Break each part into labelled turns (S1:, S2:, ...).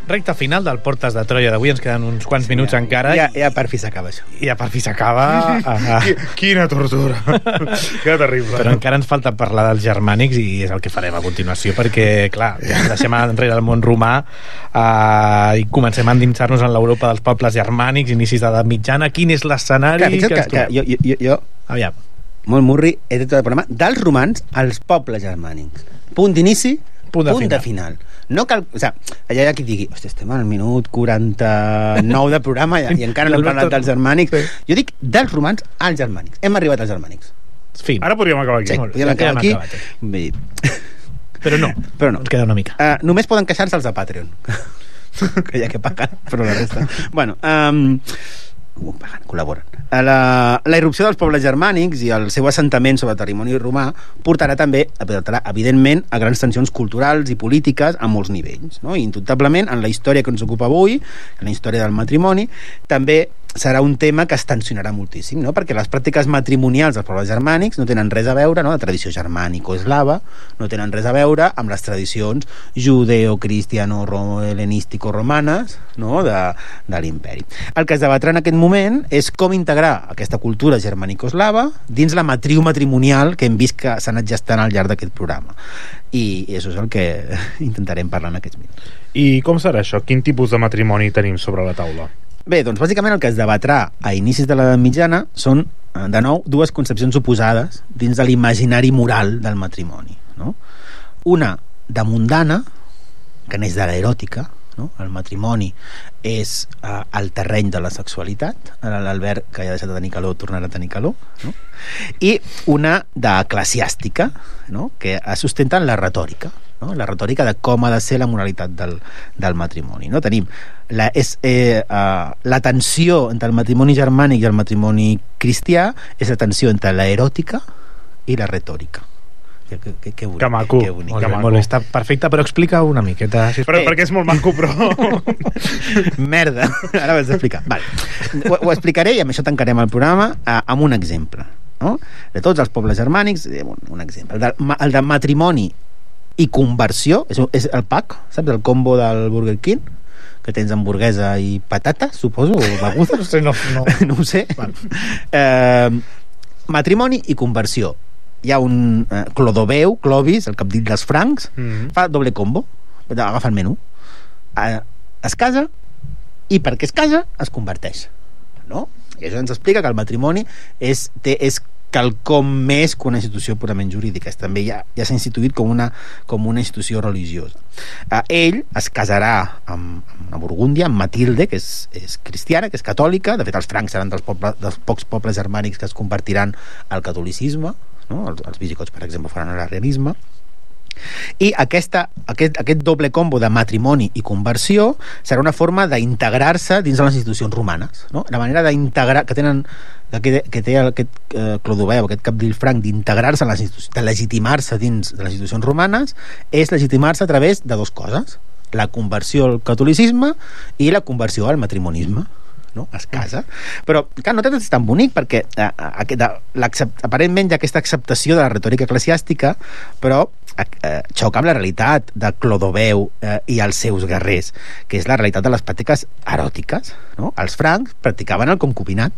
S1: Recta final del Portes de Troia d'avui, ens queden uns quants minuts encara.
S2: Ja per fi s'acaba això.
S1: I ja per fi s'acaba.
S3: Quina tortura. Que terrible.
S1: Però encara ens falta parlar dels germànics i és el que farem a continuació, perquè, clar, ja deixem enrere el món romà i comencem a endinsar-nos en l'Europa dels pobles germànics, inicis d'edat mitjana. Quin és l'escenari?
S2: Jo
S1: aviam.
S2: Molt murri, he tret el programa dels romans als pobles germànics. Punt d'inici, punt de final. No cal... O sigui, allà hi ha qui digui, hòstia, estem al minut 49 de programa i encara no hem parlat dels germànics. Jo dic dels romans als germànics. Hem arribat als germànics.
S1: Fin.
S3: Ara podríem acabar aquí.
S2: Sí, podríem acabar aquí.
S1: Però no, ens queda una mica.
S2: Només poden queixar-se els de Patreon. Que hi ha que pagar, però la resta... Bueno, col·laboren. La irrupció dels pobles germànics i el seu assentament sobre el patrimoni romà portarà evidentment a grans tensions culturals i polítiques a molts nivells, no? I indubtablement en la història que ens ocupa avui, en la història del matrimoni, també serà un tema que es tensionarà moltíssim, no? Perquè les pràctiques matrimonials dels pobles germànics no tenen res a veure, no? La tradició germànico-eslava no tenen res a veure amb les tradicions judeo-cristiano-helenístico-romanes, no? de l'imperi. El que es debatrà en aquest moment és com integrar aquesta cultura germànico-eslava dins la matriu matrimonial que hem vist que s'ha anat gestant al llarg d'aquest programa. I això és el que intentarem parlar en aquests minuts.
S3: I com serà això? Quin tipus de matrimoni tenim sobre la taula?
S2: Bé, doncs bàsicament el que es debatrà a inicis de l'edat mitjana són, de nou, dues concepcions oposades dins de l'imaginari moral del matrimoni, no? Una de mundana, que neix de l'eròtica, no? El matrimoni és el terreny de la sexualitat. Ara l'Albert, que ja ha deixat de tenir calor, tornarà a tenir calor, no? I una d'eclesiàstica, no? Que es sustenta en la retòrica, no? La retòrica de com ha de ser la moralitat del matrimoni, no? Tenim la tensió entre el matrimoni germànic i el matrimoni cristià és la tensió entre la eròtica i la retòrica. Que bonic,
S3: que maco,
S2: que bonic.
S1: Molt bé, està perfecte, però explica una miqueta.
S3: Perquè és molt maco, però...
S2: Merda, ara ho has d'explicar. Vale. Ho explicaré i amb això tancarem el programa amb un exemple, no? De tots els pobles germànics, un exemple. El de matrimoni i conversió, és el pack, saps? El combo del Burger King, que tens hamburguesa i patata, suposo, o beguda. No ho sé. Vale. Matrimoni i conversió. Hi ha un Clovis, el capdill dels francs, fa doble combo, agafa el menú, es casa i perquè es casa es converteix, no? I això ens explica que el matrimoni és quelcom més que una institució purament jurídica. També ja s'ha instituït com una institució religiosa. Ell es casarà amb una Burgúndia, amb Matilde, que és cristiana, que és catòlica. De fet, els francs seran dels pocs pobles germànics que es convertiran al catolicisme, no? Els visigots, per exemple, faran l'arrianisme. I aquest doble combo de matrimoni i conversió serà una forma d'integrar-se dins de les institucions romanes, no? La manera d'integrar que té aquest Clodoveu, aquest capdill franc, d'integrar-se en les institucions, de legitimar-se dins de les institucions romanes, és legitimar-se a través de dues coses: la conversió al catolicisme i la conversió al matrimonisme, no? Es casa. Però, clar, no és tan bonic perquè aparentment hi ha aquesta acceptació de la retòrica eclesiàstica, però xoca amb la realitat de Clodoveu i els seus guerrers, que és la realitat de les pràctiques eròtiques, no? Els francs practicaven el concubinat,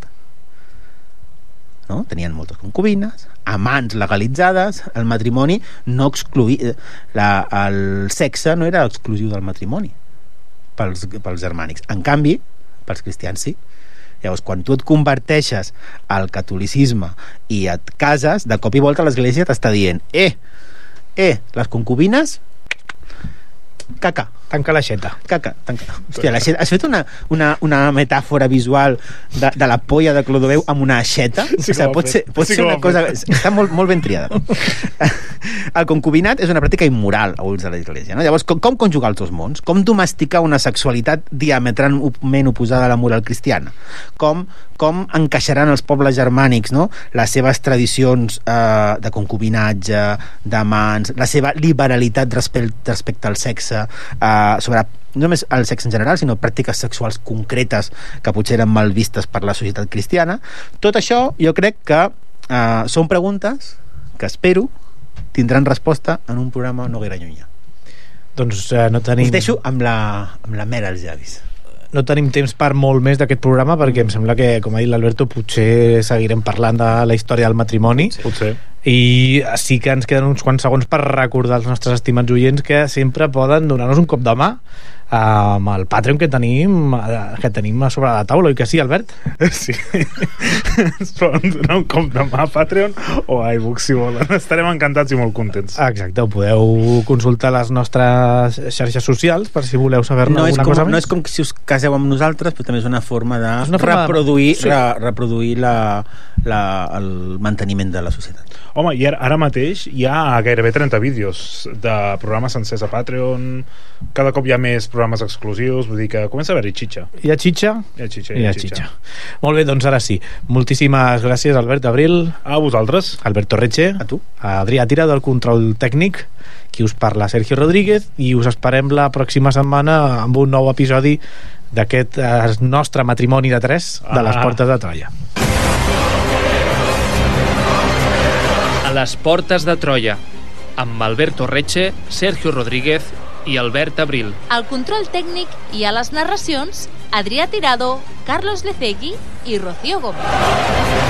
S2: no? Tenien moltes concubines, amants legalitzades. El matrimoni no excluïa, el sexe no era exclusiu del matrimoni pels germànics. En canvi, pels cristians sí. Llavors, quan tu et converteixes al catolicisme i et cases, de cop i volta l'església t'està dient les concubines, caca.
S1: Tanca l'aixeta.
S2: Caca, tanca. Hòstia, l'aixeta. Has fet una metàfora visual de la polla de Clodoveu amb una aixeta? Sí, o sigui, pot ser una cosa... Està molt, molt ben triada. El concubinat és una pràctica immoral a ulls de l'Església, no? Llavors, com conjugar els dos mons? Com domesticar una sexualitat diametralment oposada a la moral cristiana? Com encaixaran els pobles germànics, no? Les seves tradicions de concubinatge, d'amants, la seva liberalitat respecte al sexe, sobre no només el sexe en general, sinó pràctiques sexuals concretes que potser eren mal vistes per la societat cristiana. Tot això jo crec que són preguntes que espero tindran resposta en un programa no gaire llunyà.
S1: doncs no tenim...
S2: Us deixo amb la mera als llavis.
S1: No tenim temps per molt més d'aquest programa perquè em sembla que, com ha dit l'Alberto, potser seguirem parlant de la història del matrimoni.
S3: Sí. Potser.
S1: I sí que ens queden uns quants segons per recordar als nostres estimats oients que sempre poden donar-nos un cop de mà amb el Patreon que tenim a sobre la taula, oi que sí, Albert?
S3: Sí. Ens poden donar un cop de mà a Patreon o a iVoox, si volen. Estarem encantats i molt contents.
S1: Exacte, ho podeu consultar a les nostres xarxes socials per si voleu saber-ne alguna cosa més.
S2: No és com si us caseu amb nosaltres, però també és una forma de reproduir el manteniment de la societat.
S3: Home, i ara mateix hi ha gairebé 30 vídeos de programes sencers a Patreon. Cada cop hi ha més programes exclusius, vull dir que comença a haver-hi xitxa.
S1: Hi ha xitxa?
S3: Hi ha xitxa,
S1: hi ha xitxa. Molt bé, doncs ara sí. Moltíssimes gràcies, Albert Abril.
S3: A vosaltres.
S1: Albert Torreche.
S2: A tu.
S1: A Adrià Tira, del control tècnic. Qui us parla, Sergio Rodríguez. I us esperem la pròxima setmana amb un nou episodi d'aquest nostre matrimoni de 3 de les Portes de Troia.
S4: A les Portes de Troia, amb Albert Torreche, Sergio Rodríguez i Albert Abril.
S5: Al control tècnic i a les narracions, Adrià Tirado, Carlos Lecegui i Rocío Gómez.